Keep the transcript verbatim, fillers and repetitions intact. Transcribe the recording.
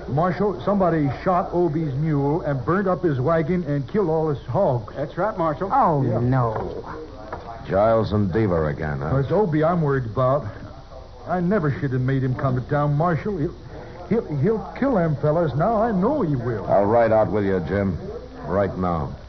Marshal, somebody shot Obie's mule and burnt up his wagon and killed all his hogs. That's right, Marshal. Oh, yeah. no. Giles and Deaver again, huh? Well, it's Obie I'm worried about. I never should have made him come to town, Marshal. He'll, he'll, he'll kill them fellas now. I know he will. I'll ride out with you, Jim. Right now.